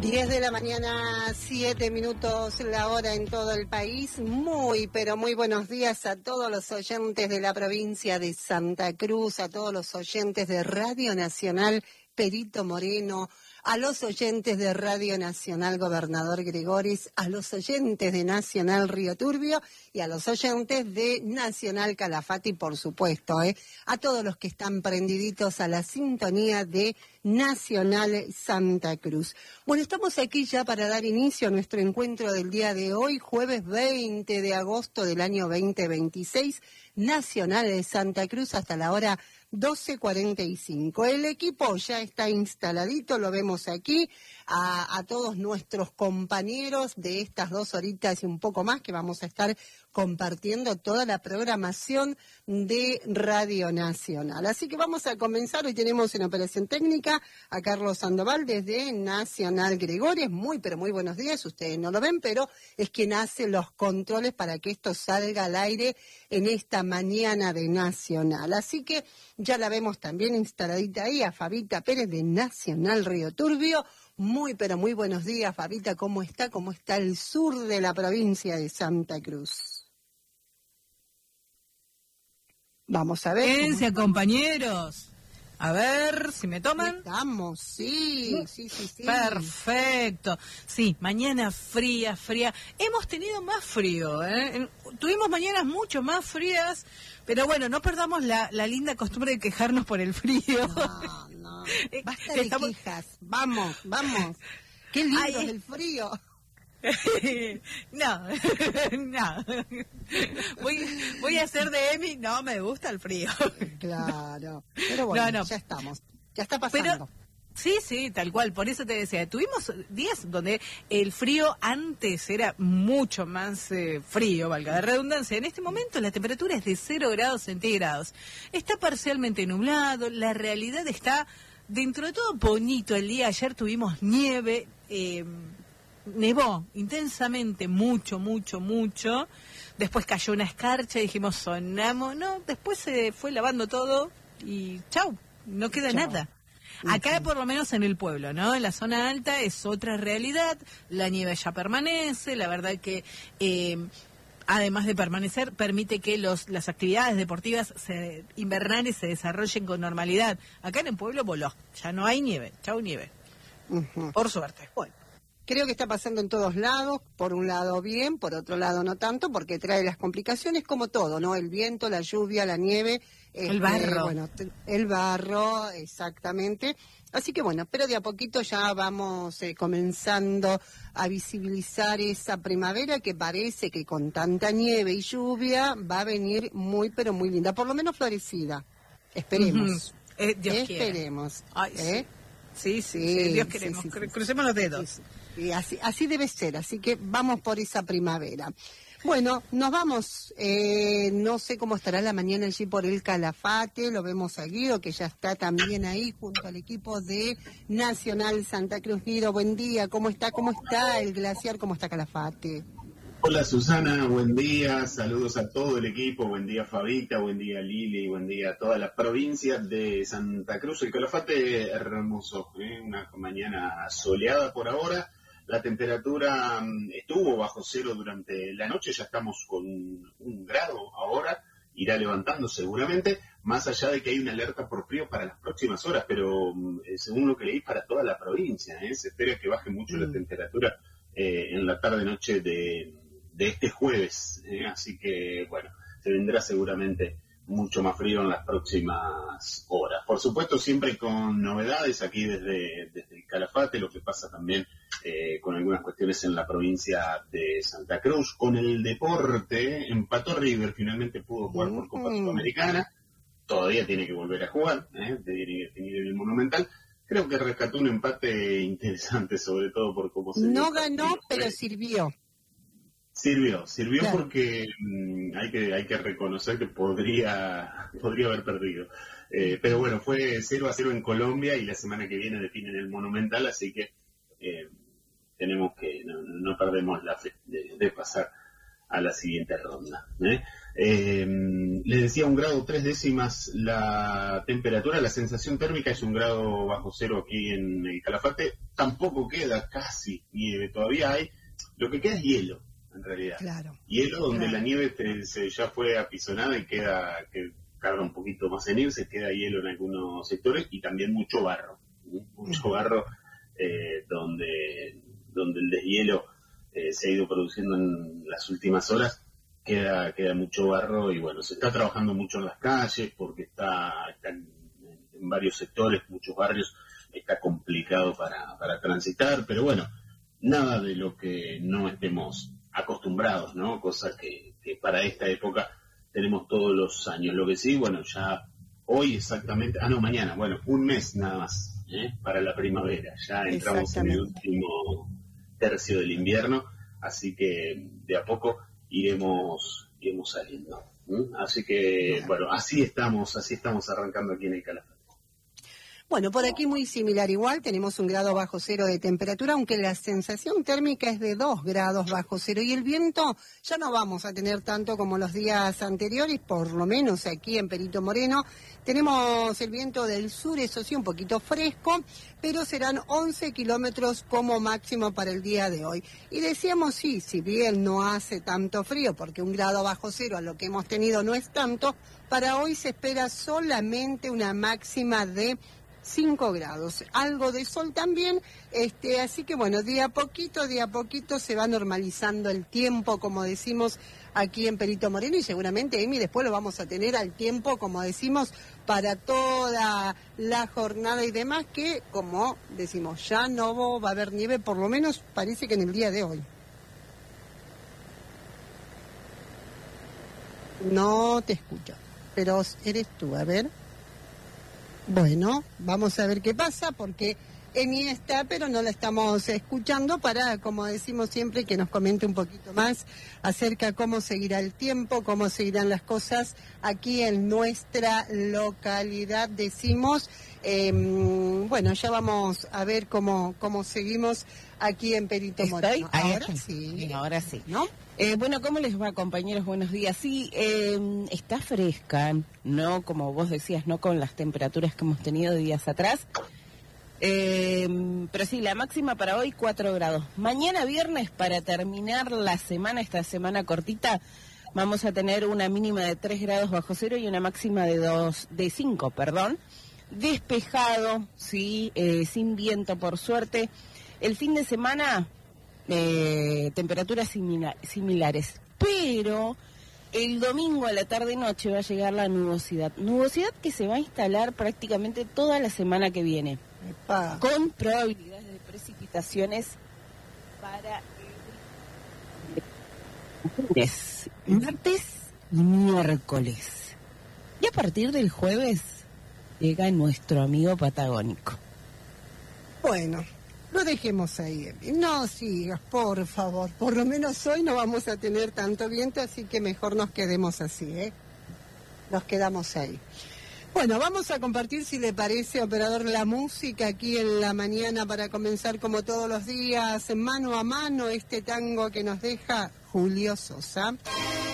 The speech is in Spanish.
10 de la mañana, 7 minutos la hora en todo el país. Muy, pero muy buenos días a todos los oyentes de la provincia de Santa Cruz, a todos los oyentes de Radio Nacional Perito Moreno, a los oyentes de Radio Nacional Gobernador Gregores, a los oyentes de Nacional Río Turbio y a los oyentes de Nacional Calafate y por supuesto, a todos los que están prendiditos a la sintonía de Nacional Santa Cruz. Bueno, estamos aquí ya para dar inicio a nuestro encuentro del día de hoy, jueves 20 de agosto del año 2026, Nacional de Santa Cruz hasta la hora 12:45. El equipo ya está instaladito, lo vemos aquí, a todos nuestros compañeros de estas 2 horitas y un poco más que vamos a estar compartiendo toda la programación de Radio Nacional. Así que vamos a comenzar. Hoy tenemos en operación técnica a Carlos Sandoval desde Nacional Gregores. Muy, pero muy buenos días. Ustedes no lo ven, pero es quien hace los controles para que esto salga al aire en esta mañana de Nacional. Así que ya la vemos también instaladita ahí a Fabita Pérez de Nacional Río Turbio. Muy, pero muy buenos días, Fabita. ¿Cómo está? ¿Cómo está el sur de la provincia de Santa Cruz? Vamos a ver. Quédense, compañeros. A ver si me toman. Estamos, sí. Perfecto. Sí, mañana fría. Hemos tenido más frío, ¿eh? Tuvimos mañanas mucho más frías, pero bueno, no perdamos la linda costumbre de quejarnos por el frío. No. Basta de quejas. Vamos. Qué lindo es el frío. No. Voy a hacer de Emi, no me gusta el frío. Claro, pero bueno, no. Ya estamos, ya está pasando. Pero, sí, tal cual, por eso te decía, tuvimos días donde el frío antes era mucho más frío, valga la redundancia. En este momento la temperatura es de 0 grados centígrados. Está parcialmente nublado, la realidad está, dentro de todo, bonito el día. Ayer tuvimos nieve, nevó intensamente, mucho. Después cayó una escarcha y dijimos, sonamos. No, después se fue lavando todo y chau, no queda nada. Acá por lo menos en el pueblo, ¿no? En la zona alta es otra realidad, la nieve ya permanece, la verdad que además de permanecer, permite que las actividades deportivas invernales se desarrollen con normalidad. Acá en el pueblo voló, ya no hay nieve, chau nieve. Por suerte. Bueno. Creo que está pasando en todos lados, por un lado bien, por otro lado no tanto, porque trae las complicaciones como todo, ¿no? El viento, la lluvia, la nieve. El barro. Bueno, el barro, exactamente. Así que bueno, pero de a poquito ya vamos comenzando a visibilizar esa primavera que parece que con tanta nieve y lluvia va a venir muy, pero muy linda, por lo menos florecida. Esperemos. Dios Esperemos. Ay, sí, Dios queremos. Sí. Crucemos los dedos. Y así debe ser, así que vamos por esa primavera. Bueno, nos vamos, no sé cómo estará la mañana allí por el Calafate, lo vemos a Guido, que ya está también ahí junto al equipo de Nacional Santa Cruz. Guido, buen día, ¿cómo está el glaciar, cómo está Calafate? Hola Susana, buen día, saludos a todo el equipo, buen día Fabita, buen día Lili, buen día a toda la provincia de Santa Cruz. El Calafate hermoso, una mañana soleada por ahora. La temperatura estuvo bajo cero durante la noche, ya estamos con 1 grado ahora, irá levantando seguramente, más allá de que hay una alerta por frío para las próximas horas, pero según lo que leí para toda la provincia, se espera que baje mucho la temperatura en la tarde-noche de este jueves, así que bueno, se vendrá seguramente mucho más frío en las próximas horas. Por supuesto, siempre con novedades aquí desde el Calafate, lo que pasa también con algunas cuestiones en la provincia de Santa Cruz. Con el deporte, empató River, finalmente pudo jugar por Copa Sudamericana, todavía tiene que volver a jugar, tiene que definir en el Monumental. Creo que rescató un empate interesante, sobre todo por cómo se... No ganó, pero sirvió. Sirvió claro. Porque hay que reconocer que podría haber perdido. Pero bueno, fue 0-0 en Colombia y la semana que viene definen el Monumental, así que tenemos que, no perdemos la fe de pasar a la siguiente ronda. Les decía 1 grado 3 décimas la temperatura, la sensación térmica es 1 grado bajo cero aquí en el Calafate, tampoco queda casi nieve, todavía hay, lo que queda es hielo, en realidad. Claro. Hielo donde la nieve ya fue apisonada y que tarda un poquito más en irse, queda hielo en algunos sectores y también mucho barro, mucho barro donde el deshielo se ha ido produciendo en las últimas horas. Queda mucho barro y bueno, se está trabajando mucho en las calles porque está en varios sectores, muchos barrios, está complicado para transitar, pero bueno, nada de lo que no estemos acostumbrados, ¿no? Cosa que para esta época tenemos todos los años. Lo que sí, bueno, ya hoy exactamente, mañana, bueno, un mes nada más, para la primavera, ya entramos en el último tercio del invierno, así que de a poco iremos saliendo. Así que, bueno, así estamos arrancando aquí en el Calafate. Bueno, por aquí muy similar igual, tenemos 1 grado bajo cero de temperatura, aunque la sensación térmica es de 2 grados bajo cero y el viento ya no vamos a tener tanto como los días anteriores, por lo menos aquí en Perito Moreno. Tenemos el viento del sur, eso sí, un poquito fresco, pero serán 11 kilómetros como máximo para el día de hoy. Y decíamos, sí, si bien no hace tanto frío, porque 1 grado bajo cero a lo que hemos tenido no es tanto, para hoy se espera solamente una máxima de 5 grados, algo de sol también, así que bueno, de a poquito se va normalizando el tiempo, como decimos aquí en Perito Moreno, y seguramente, Emi, después lo vamos a tener al tiempo, como decimos, para toda la jornada y demás, que, como decimos, ya no va a haber nieve, por lo menos parece que en el día de hoy. No te escucho, pero eres tú, a ver. Bueno, vamos a ver qué pasa, porque Emi está, pero no la estamos escuchando para, como decimos siempre, que nos comente un poquito más acerca de cómo seguirá el tiempo, cómo seguirán las cosas aquí en nuestra localidad, decimos. Bueno, ya vamos a ver cómo seguimos aquí en Perito Moreno. Ahora sí. ¿No? Bueno, ¿cómo les va, compañeros? Buenos días. Sí, está fresca, no como vos decías, no con las temperaturas que hemos tenido días atrás. Pero sí, la máxima para hoy 4 grados. Mañana viernes, para terminar la semana, esta semana cortita, vamos a tener una mínima de 3 grados bajo cero y una máxima de 5, perdón. Despejado, sí, sin viento por suerte. El fin de semana, temperaturas similares, pero el domingo a la tarde-noche va a llegar la nubosidad que se va a instalar prácticamente toda la semana que viene. Epa. Con probabilidades de precipitaciones para el lunes, martes y miércoles. Y a partir del jueves llega nuestro amigo patagónico. Bueno, lo dejemos ahí, Emi. No sigas, por favor. Por lo menos hoy no vamos a tener tanto viento, así que mejor nos quedemos así, Nos quedamos ahí. Bueno, vamos a compartir, si le parece, operador, la música aquí en la mañana para comenzar como todos los días, mano a mano, este tango que nos deja Julio Sosa.